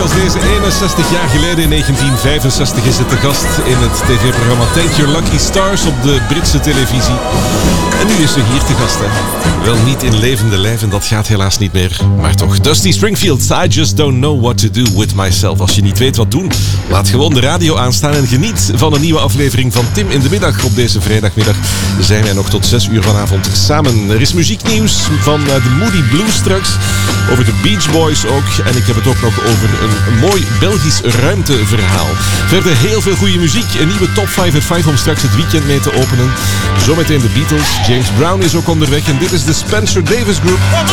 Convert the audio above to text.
zoals deze 61 jaar geleden in 1965 is het te gast in het tv-programma Thank Your Lucky Stars op de Britse televisie. En nu is ze hier te gast, hè. Wel niet in levende lijven, dat gaat helaas niet meer. Maar toch, Dusty Springfield, I just don't know what to do with myself. Als je niet weet wat doen, laat gewoon de radio aanstaan en geniet van een nieuwe aflevering van Tim in de Middag. Op deze vrijdagmiddag zijn wij nog tot 6 uur vanavond samen. Er is muzieknieuws van de Moody Blues straks, over de Beach Boys ook. En ik heb het ook nog over een mooi Belgisch ruimteverhaal. Verder heel veel goede muziek, een nieuwe Top 5 at 5 om straks het weekend mee te openen. Zometeen de Beatles, James Brown is ook onderweg en dit is de Spencer Davis Group.